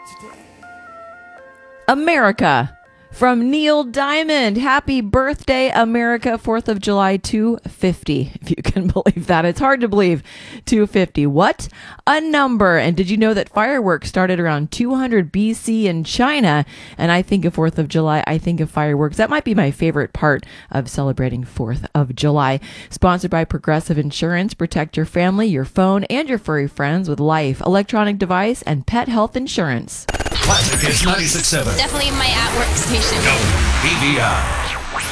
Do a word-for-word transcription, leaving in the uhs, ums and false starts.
America. From Neil Diamond. Happy birthday, America. fourth of July, two fifty. If you can believe that. It's hard to believe. two fifty. What a number. And did you know that fireworks started around two hundred B C in China? And I think of fourth of July, I think of fireworks. That might be my favorite part of celebrating fourth of July. Sponsored by Progressive Insurance. Protect your family, your phone, and your furry friends with life, electronic device, and pet health insurance. Classic Hits ninety-six point seven. Definitely my at-work station. P V I.